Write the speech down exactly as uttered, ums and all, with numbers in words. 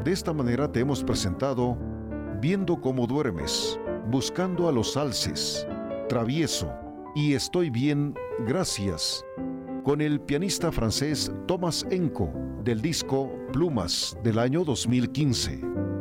De esta manera te hemos presentado Viendo cómo duermes, Buscando a los alces, Travieso y Estoy bien, gracias, con el pianista francés Thomas Enko, del disco Plumas del año dos mil quince.